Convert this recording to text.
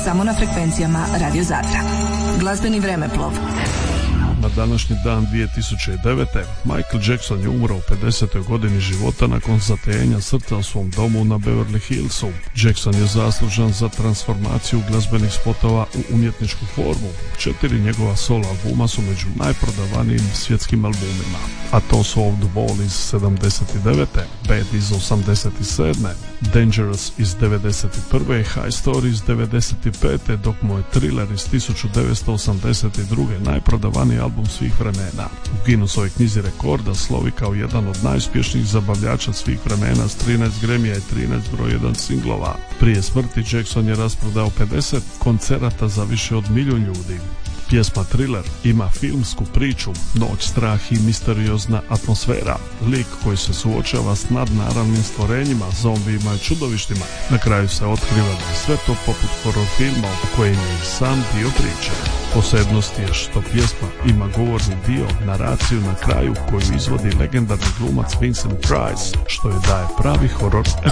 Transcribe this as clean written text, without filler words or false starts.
samo na frekvencijama Radio Zadra. Glazbeni vremeplov. Na današnji dan 2009. Michael Jackson je umro u 50. godini života nakon zatajenja srca u svom domu na Beverly Hillsu. Jackson je zaslužan za transformaciju glazbenih spotova u umjetničku formu. 4 njegova solo albuma su među najprodavanijim svjetskim albumima, a to su Off the Wall iz 79. Bad iz 87. Dangerous iz 91. i High Story iz 95. dok mu je Thriller iz 1982. najprodavaniji album svih vremena. U Guinnessovoj knjizi rekorda slovi kao jedan od najuspješnijih zabavljača svih vremena s 13 Grammy-a i 13 broj 1 singlova. Prije smrti Jackson je rasprodao 50 koncerata za više od 1 milijun ljudi. Pjesma Thriller ima filmsku priču, noć, strah i misteriozna atmosfera. Lik koji se suočava s nadnaravnim stvorenjima, zombijima i čudovištima. Na kraju se otkriva da je sve to poput horror filma u kojem je i sam dio priče. Posebnost je što pjesma ima govorni dio, naraciju na kraju koju izvodi legendarni glumac Vincent Price, što je daje pravi horror efekt.